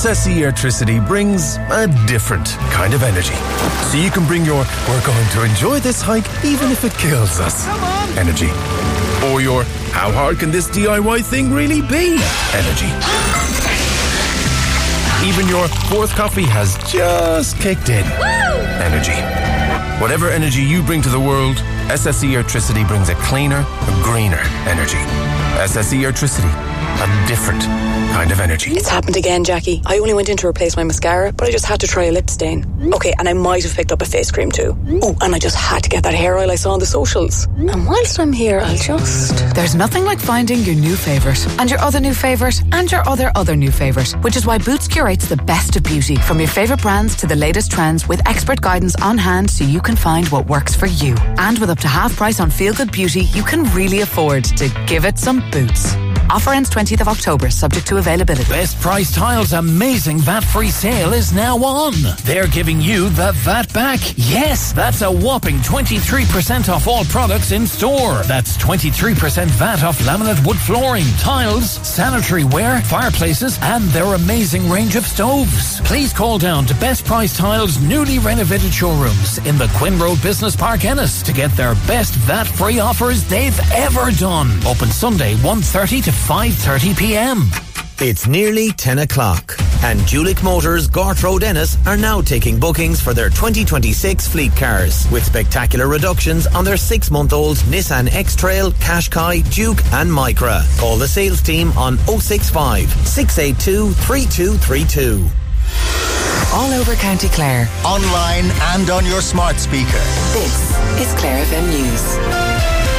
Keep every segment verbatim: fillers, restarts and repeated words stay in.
S S E Airtricity brings a different kind of energy. So you can bring your "we're going to enjoy this hike even if it kills us" energy. Or your "how hard can this D I Y thing really be" energy. Even your "fourth coffee has just kicked in" energy. Whatever energy you bring to the world, S S E Airtricity brings a cleaner, a greener energy. S S E Airtricity, a different kind of energy. It's happened again, Jackie. I only went in to replace my mascara, but I just had to try a lip stain. Okay, and I might have picked up a face cream too. Oh, and I just had to get that hair oil I saw on the socials. And whilst I'm here, I'll just... There's nothing like finding your new favourite, and your other new favourite, and your other other new favourite, which is why Boots curates the best of beauty, from your favourite brands to the latest trends, with expert guidance on hand so you can find what works for you. And with up to half price on feel good beauty, you can really afford to give it some Boots. Offer ends twentieth of October, subject to availability. Best Price Tile's amazing V A T-free sale is now on. They're giving you the V A T back. Yes, that's a whopping twenty-three percent off all products in store. That's twenty-three percent V A T off laminate wood flooring, tiles, sanitary ware, fireplaces, and their amazing range of stoves. Please call down to Best Price Tile's newly renovated showrooms in the Quinn Road Business Park, Ennis, to get their best V A T-free offers they've ever done. Open Sunday one thirty to five thirty p.m. It's nearly ten o'clock and Julick Motors Gort Road Ennis are now taking bookings for their twenty twenty-six fleet cars with spectacular reductions on their six-month-old Nissan X-Trail, Qashqai, Duke and Micra. Call the sales team on oh six five, six eight two, three two three two. All over County Clare. Online and on your smart speaker. This is Clare F M News.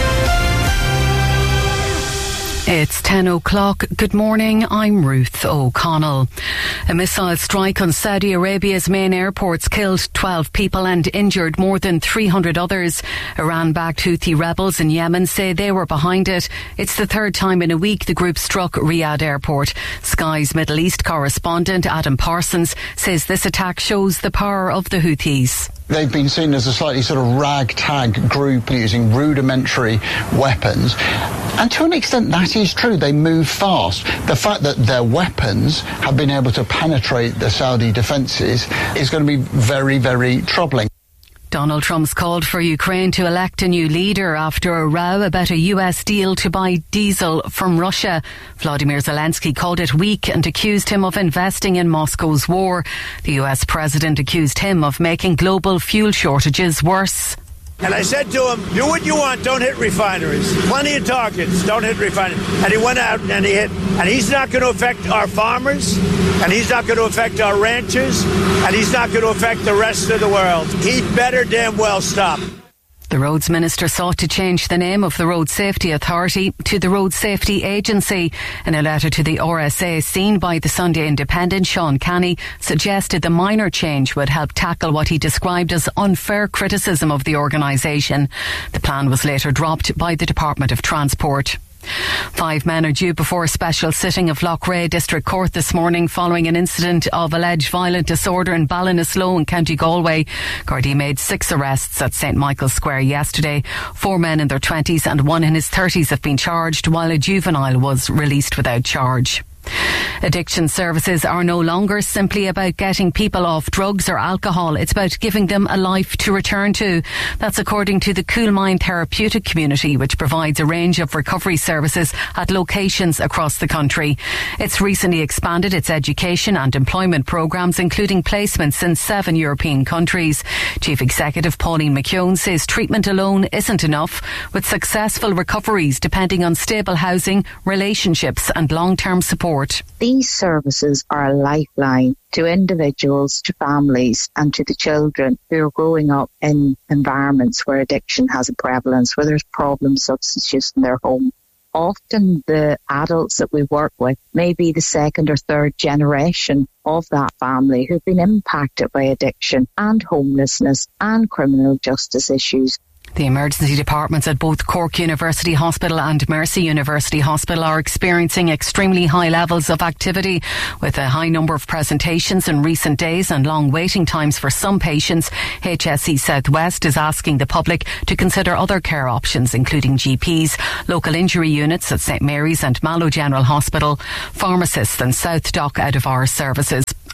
It's ten o'clock. Good morning, I'm Ruth O'Connell. A missile strike on Saudi Arabia's main airports killed twelve people and injured more than three hundred others. Iran-backed Houthi rebels in Yemen say they were behind it. It's the third time in a week the group struck Riyadh Airport. Sky's Middle East correspondent Adam Parsons says this attack shows the power of the Houthis. They've been seen as a slightly sort of ragtag group using rudimentary weapons. And to an extent, that is true. They move fast. The fact that their weapons have been able to penetrate the Saudi defences is going to be very, very troubling. Donald Trump's called for Ukraine to elect a new leader after a row about a U S deal to buy diesel from Russia. Vladimir Zelensky called it weak and accused him of investing in Moscow's war. The U S president accused him of making global fuel shortages worse. And I said to him, do what you want, don't hit refineries. Plenty of targets, don't hit refineries. And he went out and he hit. And he's not going to affect our farmers, and he's not going to affect our ranchers, and he's not going to affect the rest of the world. He'd better damn well stop. The Roads Minister sought to change the name of the Road Safety Authority to the Road Safety Agency. In a letter to the R S A seen by the Sunday Independent, Sean Canny suggested the minor change would help tackle what he described as unfair criticism of the organisation. The plan was later dropped by the Department of Transport. Five men are due before a special sitting of Loughrea District Court this morning following an incident of alleged violent disorder in Ballinasloe in County Galway. Gardaí made six arrests at St Michael's Square yesterday. Four men in their twenties and one in his thirties have been charged, while a juvenile was released without charge. Addiction services are no longer simply about getting people off drugs or alcohol. It's about giving them a life to return to. That's according to the Coolmind Therapeutic Community, which provides a range of recovery services at locations across the country. It's recently expanded its education and employment programmes, including placements in seven European countries. Chief Executive Pauline McKeown says treatment alone isn't enough, with successful recoveries depending on stable housing, relationships and long-term support. These services are a lifeline to individuals, to families and to the children who are growing up in environments where addiction has a prevalence, where there's problem substance use in their home. Often the adults that we work with may be the second or third generation of that family who've been impacted by addiction and homelessness and criminal justice issues. The emergency departments at both Cork University Hospital and Mercy University Hospital are experiencing extremely high levels of activity, with a high number of presentations in recent days and long waiting times for some patients. H S E Southwest is asking the public to consider other care options, including G Ps, local injury units at St Mary's and Mallow General Hospital, pharmacists and South Dock out of hours services.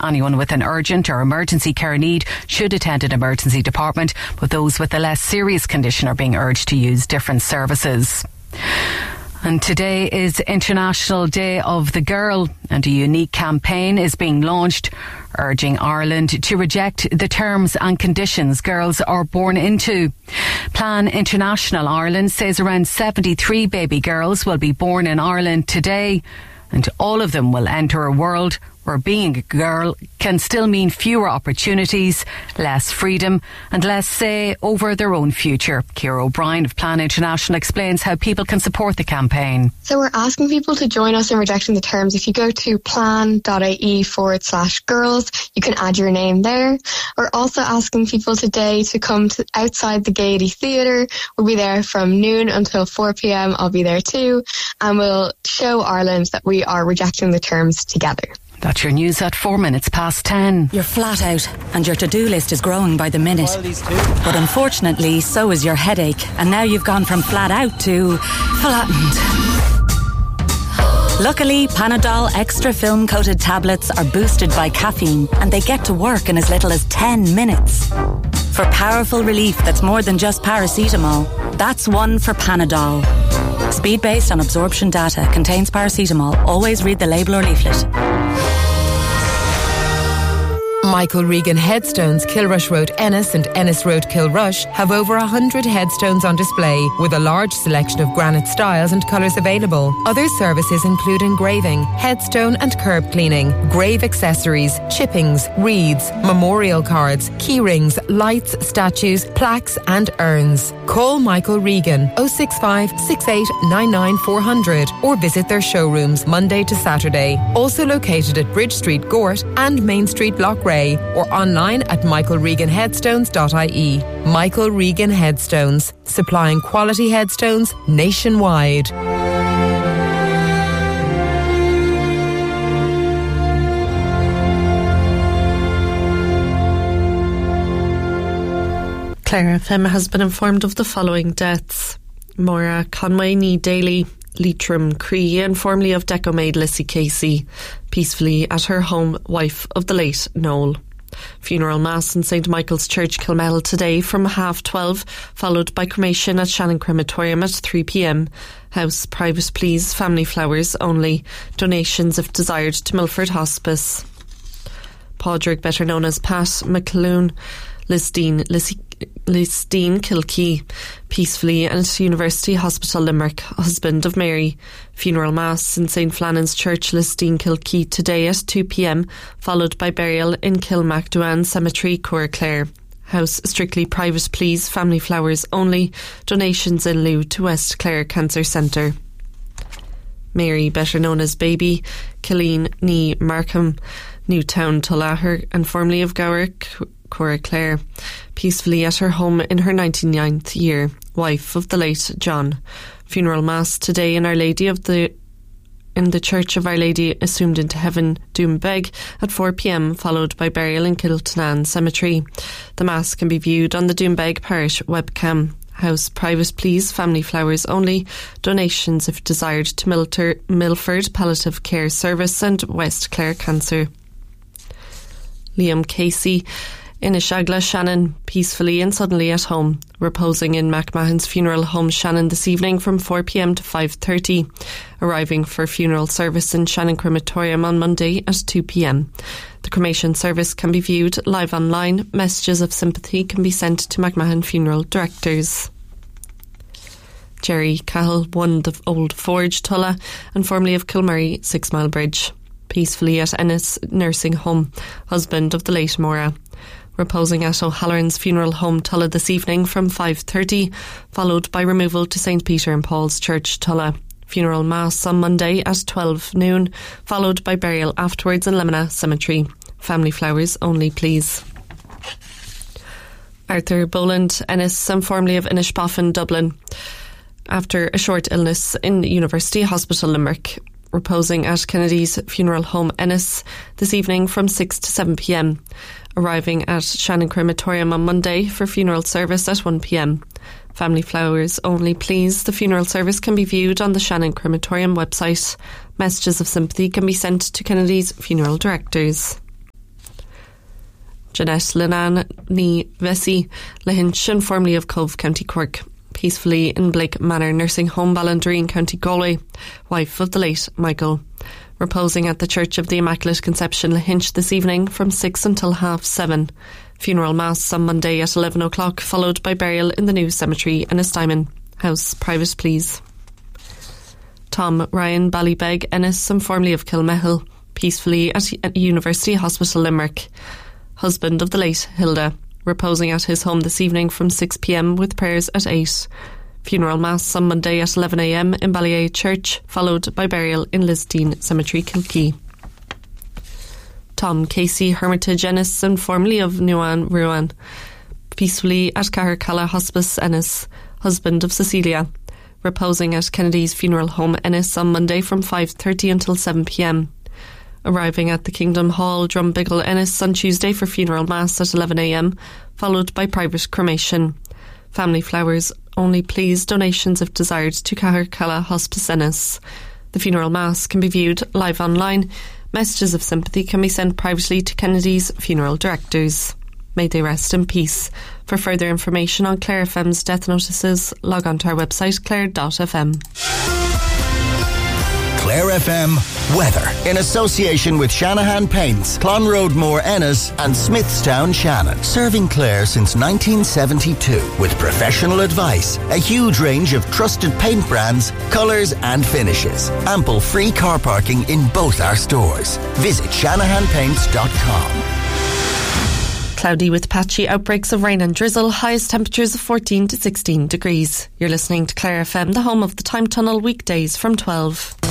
Anyone with an urgent or emergency care need should attend an emergency department, but those with a less serious condition are being urged to use different services. And today is International Day of the Girl, and a unique campaign is being launched urging Ireland to reject the terms and conditions girls are born into. Plan International Ireland says around seventy-three baby girls will be born in Ireland today, and all of them will enter a world where being a girl can still mean fewer opportunities, less freedom and less say over their own future. Ciara O'Brien of Plan International explains how people can support the campaign. So we're asking people to join us in rejecting the terms. If you go to plan.ie forward slash girls, you can add your name there. We're also asking people today to come to outside the Gaiety Theatre. We'll be there from noon until four p.m. I'll be there too. And we'll show Ireland that we are rejecting the terms together. That's your news at four minutes past ten. You're flat out and your to-do list is growing by the minute. But unfortunately, so is your headache. And now you've gone from flat out to flattened. Luckily, Panadol Extra Film Coated tablets are boosted by caffeine and they get to work in as little as ten minutes. For powerful relief that's more than just paracetamol, that's one for Panadol. Speed based on absorption data, contains paracetamol. Always read the label or leaflet. Michael Regan Headstones, Kilrush Road Ennis and Ennis Road Kilrush have over one hundred headstones on display with a large selection of granite styles and colours available. Other services include engraving, headstone and curb cleaning, grave accessories, chippings, wreaths, memorial cards, key rings, lights, statues, plaques and urns. Call Michael Regan oh six five, six eight nine nine, four hundred or visit their showrooms Monday to Saturday. Also located at Bridge Street, Gort and Main Street, Loughrea, or online at michael regan headstones dot I E. Michael Regan Headstones, supplying quality headstones nationwide. Clare F M has been informed of the following deaths. Maura Conway Ní Daly, Leitrim, Cree, and formerly of Deco maid Lissy Casey, peacefully at her home, wife of the late Noel. Funeral Mass in Saint Michael's Church, Kilmel today from half twelve, followed by cremation at Shannon Crematorium at three p.m. House private please, family flowers only. Donations if desired to Milford Hospice. Padraig, better known as Pat McAloon, Lisdeen, Lissy Lisdeen Kilkee, peacefully at University Hospital Limerick, husband of Mary. Funeral Mass in Saint Flannan's Church, Lisdeen Kilkee today at two p.m, followed by burial in Kilmacduan Cemetery, Coorclair. House strictly private please, family flowers only. Donations in lieu to West Clare Cancer Centre. Mary, better known as Baby, Killeen Ní Markham, Newtown Tullaher, and formerly of Gowrick, Coorclair, peacefully at her home in her ninety-ninth year, wife of the late John. Funeral Mass today in Our Lady of the in the Church of Our Lady Assumed into Heaven, Doombeg, at four p.m, followed by burial in Kiltanan Cemetery. The Mass can be viewed on the Doombeg Parish webcam. House private please, family flowers only. Donations if desired to Milter, Milford Palliative Care Service and West Clare Cancer. Liam Casey, Inishagla Shannon, peacefully and suddenly at home, reposing in McMahon's funeral home Shannon this evening from four p.m. to five thirty, arriving for funeral service in Shannon Crematorium on Monday at two p.m. The cremation service can be viewed live online. Messages of sympathy can be sent to McMahon Funeral Directors. Jerry Cahill, one the Old Forge, Tulla, and formerly of Kilmurray, Six Mile Bridge, peacefully at Ennis Nursing Home, husband of the late Maura. Reposing at O'Halloran's Funeral Home, Tulla, this evening from five thirty, followed by removal to Saint Peter and Paul's Church, Tulla. Funeral Mass on Monday at twelve noon, followed by burial afterwards in Lemina Cemetery. Family flowers only, please. Arthur Boland, Ennis, and formerly of Inishboffin, Dublin, after a short illness in University Hospital Limerick, reposing at Kennedy's Funeral Home, Ennis, this evening from six to seven p.m, arriving at Shannon Crematorium on Monday for funeral service at one p.m. Family flowers only, please. The funeral service can be viewed on the Shannon Crematorium website. Messages of sympathy can be sent to Kennedy's Funeral Directors. Jeanette Linan ní Vesey Lehinchin, formerly of Cove, County Cork, peacefully in Blake Manor Nursing Home, Ballandreen, County Galway, wife of the late Michael. Reposing at the Church of the Immaculate Conception, Lahinch, this evening from six until half seven. Funeral mass on Monday at eleven o'clock, followed by burial in the new cemetery in Estymon. House private, please. Tom Ryan Ballybeg Ennis, and formerly of Kilmehil, peacefully at, at University Hospital Limerick. Husband of the late Hilda, reposing at his home this evening from six p.m. with prayers at eight. Funeral mass on Monday at eleven a.m. in Ballyea Church, followed by burial in Lisdene Cemetery, Kilkee. Tom Casey Hermitage Ennis, and formerly of Nuan Ruan, peacefully at Cahercalla Hospice Ennis, husband of Cecilia, reposing at Kennedy's Funeral Home Ennis on Monday from five thirty until seven p.m. Arriving at the Kingdom Hall Drumbiggle Ennis on Tuesday for funeral mass at eleven a.m, followed by private cremation. Family flowers only, please. Donations if desired to Cahercalla Hospice Ennis. The funeral mass can be viewed live online. Messages of sympathy can be sent privately to Kennedy's funeral directors. May they rest in peace. For further information on Clare F M's death notices, log on to our website clare dot f m. Clare F M weather in association with Shanahan Paints, Clonroadmore Ennis and Smithstown Shannon. Serving Clare since nineteen seventy-two with professional advice, a huge range of trusted paint brands, colours and finishes. Ample free car parking in both our stores. Visit shanahan paints dot com. Cloudy with patchy outbreaks of rain and drizzle, highest temperatures of fourteen to sixteen degrees. You're listening to Clare F M, the home of the Time Tunnel, weekdays from twelve.